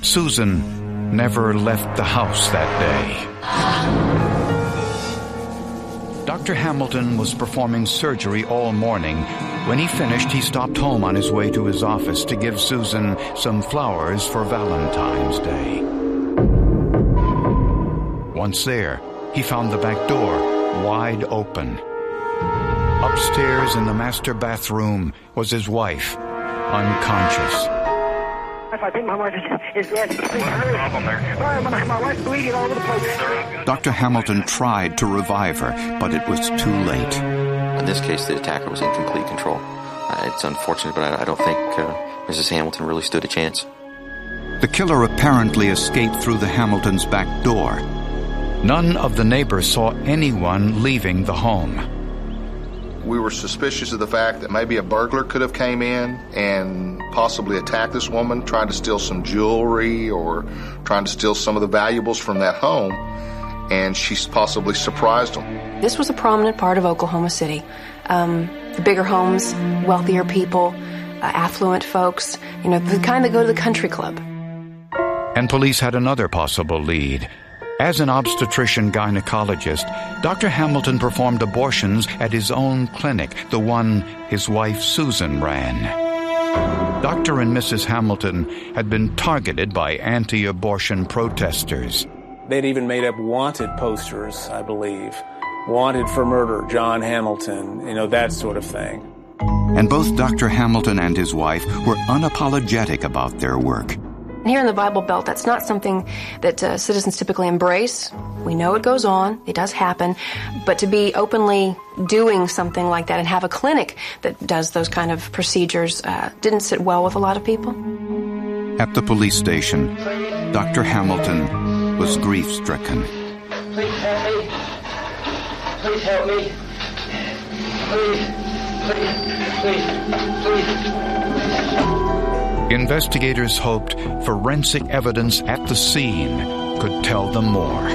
But Susan never left the house that day. Dr. Hamilton was performing surgery all morning. When he finished, he stopped home on his way to his office to give Susan some flowers for Valentine's Day. Once there, he found the back door wide open. Upstairs in the master bathroom was his wife, unconscious. I think my wife is dead. Please hurry. My wife's bleeding all over the place. Dr. Hamilton tried to revive her, but it was too late. In this case, the attacker was in complete control. It's unfortunate, but I don't think Mrs. Hamilton really stood a chance. The killer apparently escaped through the Hamiltons' back door. None of the neighbors saw anyone leaving the home. We were suspicious of the fact that maybe a burglar could have came in and possibly attacked this woman, trying to steal some jewelry or trying to steal some of the valuables from that home, and she's possibly surprised them. This was a prominent part of Oklahoma City. The bigger homes, wealthier people, affluent folks, the kind that go to the country club. And police had another possible lead. As an obstetrician-gynecologist, Dr. Hamilton performed abortions at his own clinic, the one his wife Susan ran. Dr. and Mrs. Hamilton had been targeted by anti-abortion protesters. They'd even made up wanted posters, I believe. Wanted for murder, John Hamilton, that sort of thing. And both Dr. Hamilton and his wife were unapologetic about their work. Here in the Bible Belt, that's not something that citizens typically embrace. We know it goes on. It does happen. But to be openly doing something like that and have a clinic that does those kind of procedures didn't sit well with a lot of people. At the police station, Dr. Hamilton was grief-stricken. Please help me. Please help me. Please. Investigators hoped forensic evidence at the scene could tell them more.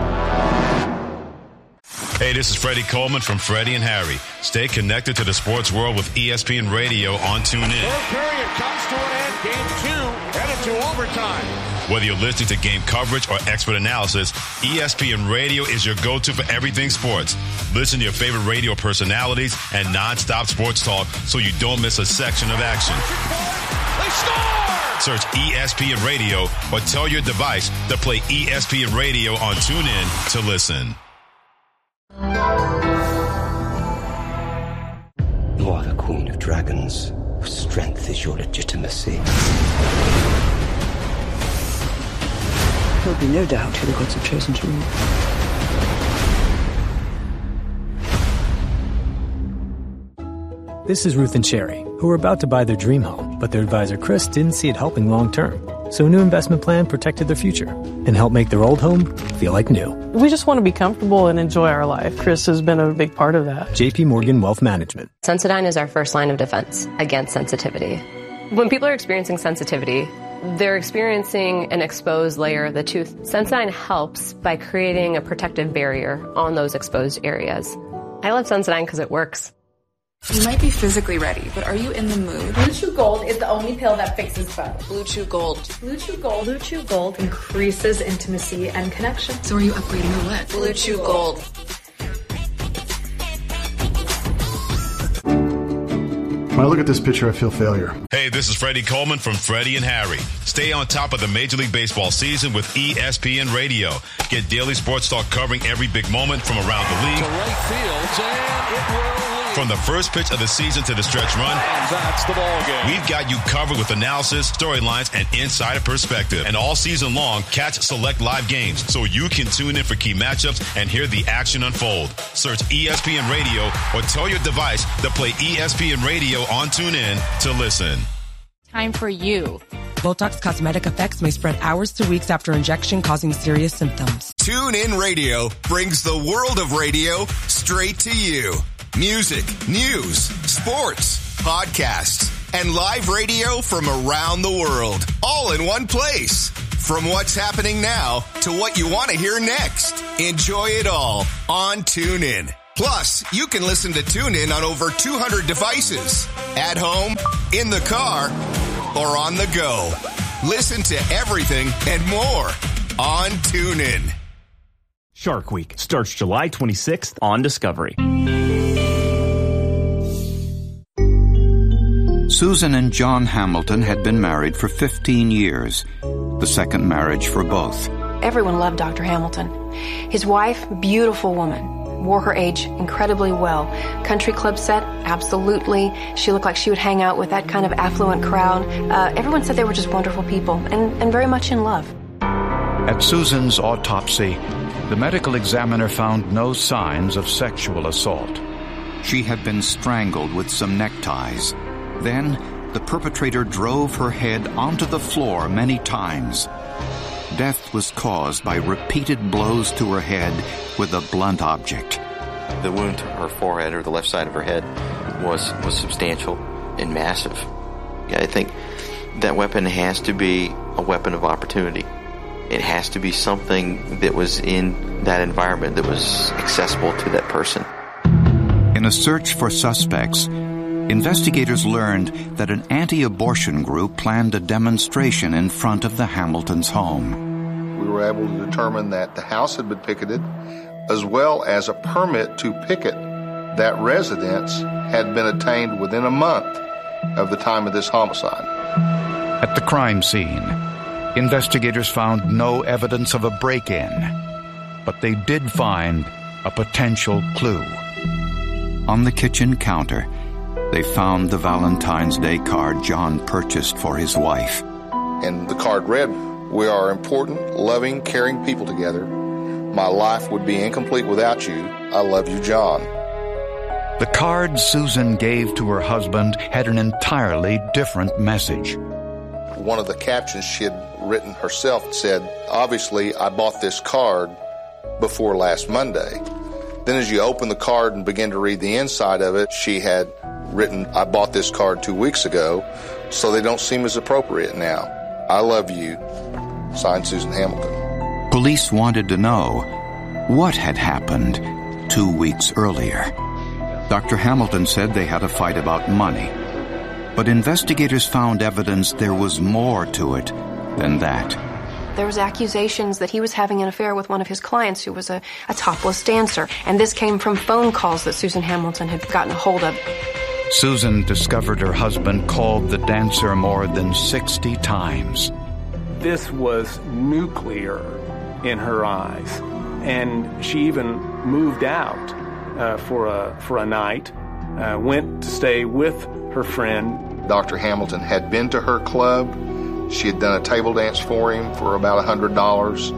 Hey, this is Freddie Coleman from Freddie and Harry. Stay connected to the sports world with ESPN Radio on TuneIn. Third period comes to an end. Game 2 headed to overtime. Whether you're listening to game coverage or expert analysis, ESPN Radio is your go-to for everything sports. Listen to your favorite radio personalities and non-stop sports talk so you don't miss a section of action. They score! Search ESPN Radio or tell your device to play ESPN Radio on TuneIn to listen. You are the Queen of Dragons. Strength is your legitimacy. There'll be no doubt who the gods have chosen to rule. This is Ruth and Sherry, who are about to buy their dream home, but their advisor Chris didn't see it helping long term. So a new investment plan protected their future and helped make their old home feel like new. We just want to be comfortable and enjoy our life. Chris has been a big part of that. JP Morgan Wealth Management. Sensodyne is our first line of defense against sensitivity. When people are experiencing sensitivity, they're experiencing an exposed layer of the tooth. Sensodyne helps by creating a protective barrier on those exposed areas. I love Sensodyne because it works. You might be physically ready, but are you in the mood? Blue Chew Gold is the only pill that fixes both. Blue Chew Gold. Blue Chew Gold. Blue Chew Gold increases intimacy and connection. So are you upgrading or what? Blue Chew Gold. When I look at this picture, I feel failure. Hey, this is Freddie Coleman from Freddie and Harry. Stay on top of the Major League Baseball season with ESPN Radio. Get daily sports talk covering every big moment from around the league. To right field, and it will lead. From the first pitch of the season to the stretch run, and that's the ball game. We've got you covered with analysis, storylines, and insider perspective. And all season long, catch select live games so you can tune in for key matchups and hear the action unfold. Search ESPN Radio or tell your device to play ESPN Radio on TuneIn to listen. Time for you. Botox Cosmetic effects may spread hours to weeks after injection, causing serious symptoms. TuneIn Radio brings the world of radio straight to you. Music, news, sports, podcasts, and live radio from around the world, all in one place. From what's happening now to what you want to hear next. Enjoy it all on TuneIn. Plus, you can listen to TuneIn on over 200 devices. At home, in the car, or on the go. Listen to everything and more on TuneIn. Shark Week starts July 26th on Discovery. Susan and John Hamilton had been married for 15 years, the second marriage for both. Everyone loved Dr. Hamilton. His wife, beautiful woman, wore her age incredibly well. Country club set, absolutely. She looked like she would hang out with that kind of affluent crowd. Everyone said they were just wonderful people and very much in love. At Susan's autopsy, the medical examiner found no signs of sexual assault. She had been strangled with some neckties. Then, the perpetrator drove her head onto the floor many times. Death was caused by repeated blows to her head with a blunt object. The wound to her forehead, or the left side of her head, was substantial and massive. I think that weapon has to be a weapon of opportunity. It has to be something that was in that environment that was accessible to that person. In a search for suspects, investigators learned that an anti-abortion group planned a demonstration in front of the Hamiltons' home. We were able to determine that the house had been picketed, as well as a permit to picket that residence had been obtained within a month of the time of this homicide. At the crime scene, investigators found no evidence of a break-in, but they did find a potential clue. On the kitchen counter, they found the Valentine's Day card John purchased for his wife. And the card read, "We are important, loving, caring people together. My life would be incomplete without you. I love you, John." The card Susan gave to her husband had an entirely different message. One of the captions she had written herself said, "Obviously, I bought this card before last Monday." Then as you open the card and begin to read the inside of it, she had written, "I bought this card 2 weeks ago, so they don't seem as appropriate now. I love you." Signed, Susan Hamilton. Police wanted to know what had happened 2 weeks earlier. Dr. Hamilton said they had a fight about money, but investigators found evidence there was more to it than that. There was accusations that he was having an affair with one of his clients who was a topless dancer, and this came from phone calls that Susan Hamilton had gotten a hold of. Susan discovered her husband called the dancer more than 60 times. This was nuclear in her eyes, and she even moved out for a night, went to stay with her friend. Dr. Hamilton had been to her club. She had done a table dance for him for about $100,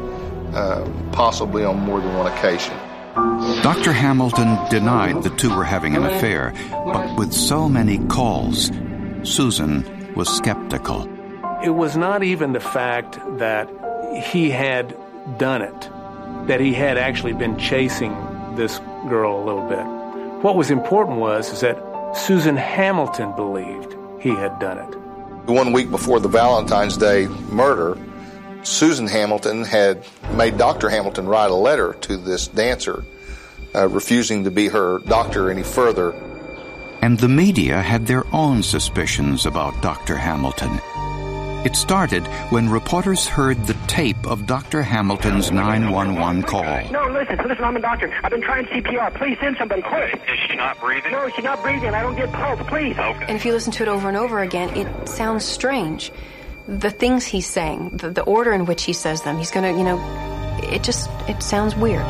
possibly on more than one occasion. Dr. Hamilton denied the two were having an affair, but with so many calls, Susan was skeptical. It was not even the fact that he had done it, that he had actually been chasing this girl a little bit. What was important is that Susan Hamilton believed he had done it. 1 week before the Valentine's Day murder, Susan Hamilton had made Dr. Hamilton write a letter to this dancer, refusing to be her doctor any further. And the media had their own suspicions about Dr. Hamilton. It started when reporters heard the tape of Dr. Hamilton's 911 call. No, listen, I'm a doctor. I've been trying CPR. Please send somebody quick. Is she not breathing? No, she's not breathing. I don't get pulse, please. Okay. And if you listen to it over and over again, it sounds strange. The things he's saying, the order in which he says them, he's going to, it sounds weird.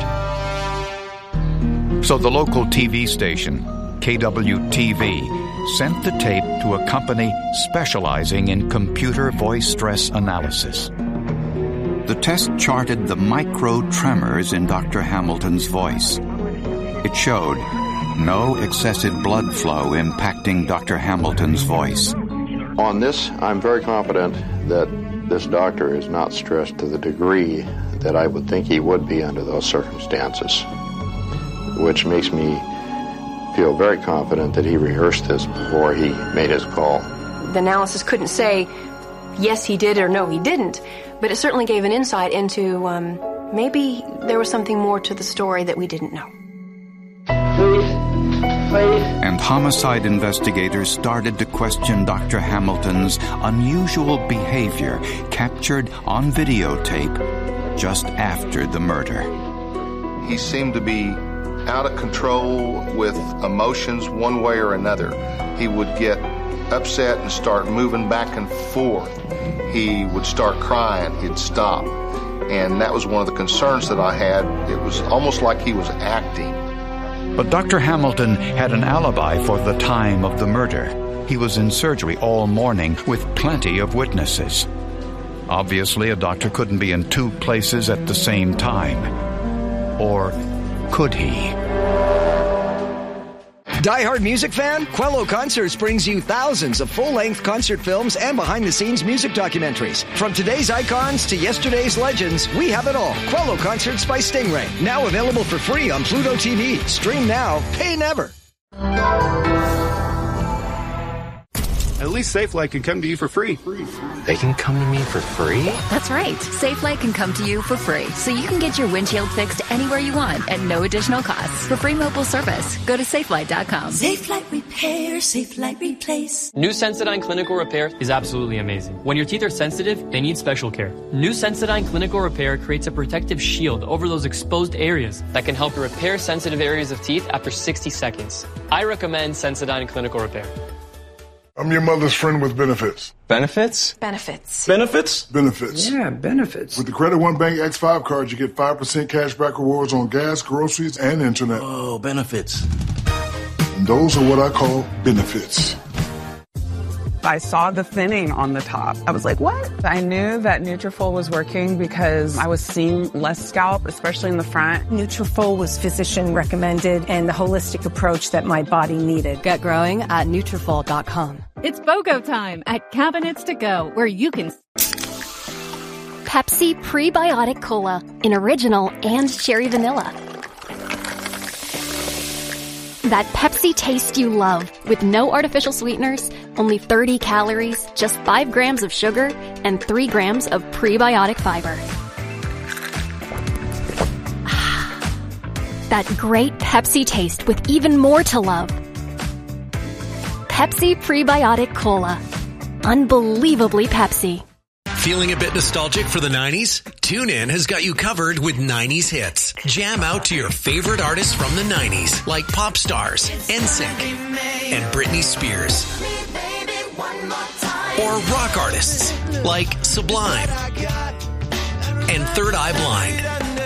So the local TV station, KWTV, sent the tape to a company specializing in computer voice stress analysis. The test charted the micro tremors in Dr. Hamilton's voice. It showed no excessive blood flow impacting Dr. Hamilton's voice. On this, I'm very confident that this doctor is not stressed to the degree that I would think he would be under those circumstances, which makes me feel very confident that he rehearsed this before he made his call. The analysis couldn't say, yes, he did or no, he didn't, but it certainly gave an insight into maybe there was something more to the story that we didn't know. face. And homicide investigators started to question Dr. Hamilton's unusual behavior captured on videotape just after the murder. He seemed to be out of control with emotions one way or another. He would get upset and start moving back and forth. He would start crying. He'd stop. And that was one of the concerns that I had. It was almost like he was acting. But Dr. Hamilton had an alibi for the time of the murder. He was in surgery all morning with plenty of witnesses. Obviously, a doctor couldn't be in two places at the same time. Or could he? Die-hard music fan? Quello Concerts brings you thousands of full-length concert films and behind-the-scenes music documentaries. From today's icons to yesterday's legends, we have it all. Quello Concerts by Stingray. Now available for free on Pluto TV. Stream now, pay never. At least SafeLight can come to you for free. They can come to me for free? That's right. SafeLight can come to you for free, so you can get your windshield fixed anywhere you want at no additional cost. For free mobile service, go to safelight.com. SafeLight Repair, SafeLight Replace. New Sensodyne Clinical Repair is absolutely amazing. When your teeth are sensitive, they need special care. New Sensodyne Clinical Repair creates a protective shield over those exposed areas that can help repair sensitive areas of teeth after 60 seconds. I recommend Sensodyne Clinical Repair. I'm your mother's friend with benefits. Benefits? Benefits. Benefits? Benefits. Yeah, benefits. With the Credit One Bank X5 card, you get 5% cash back rewards on gas, groceries, and internet. Oh, benefits. And those are what I call benefits. I saw the thinning on the top. I was like, what? I knew that Nutrafol was working because I was seeing less scalp, especially in the front. Nutrafol was physician recommended and the holistic approach that my body needed. Get growing at Nutrafol.com. It's BOGO time at Cabinets to Go, where you can... Pepsi Prebiotic Cola in original and cherry vanilla. That Pepsi taste you love, with no artificial sweeteners, only 30 calories, just 5 grams of sugar, and 3 grams of prebiotic fiber. That great Pepsi taste with even more to love. Pepsi Prebiotic Cola. Unbelievably Pepsi. Feeling a bit nostalgic for the 90s? TuneIn has got you covered with 90s hits. Jam out to your favorite artists from the 90s, like pop stars, NSYNC, and Britney Spears. Or rock artists, like Sublime and Third Eye Blind.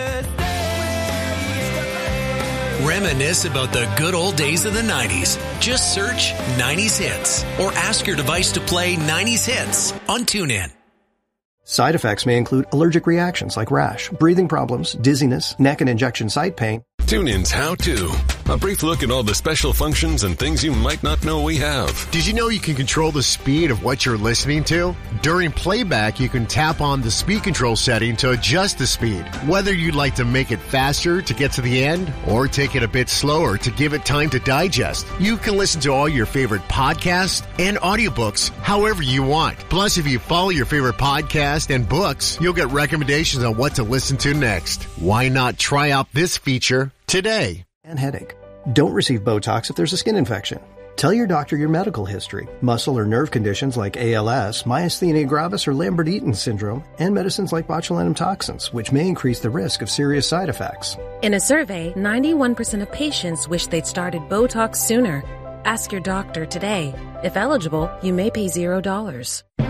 Reminisce about the good old days of the 90s. Just search 90s hits or ask your device to play 90s hits on TuneIn. Side effects may include allergic reactions like rash, breathing problems, dizziness, neck and injection site pain. TuneIn's How To. A brief look at all the special functions and things you might not know we have. Did you know you can control the speed of what you're listening to? During playback, you can tap on the speed control setting to adjust the speed. Whether you'd like to make it faster to get to the end or take it a bit slower to give it time to digest, you can listen to all your favorite podcasts and audiobooks however you want. Plus, if you follow your favorite podcast and books, you'll get recommendations on what to listen to next. Why not try out this feature today? And headache. Don't receive Botox if there's a skin infection. Tell your doctor your medical history, muscle or nerve conditions like ALS, myasthenia gravis, or Lambert-Eaton syndrome, and medicines like botulinum toxins, which may increase the risk of serious side effects. In a survey, 91% of patients wish they'd started Botox sooner. Ask your doctor today. If eligible, you may pay $0.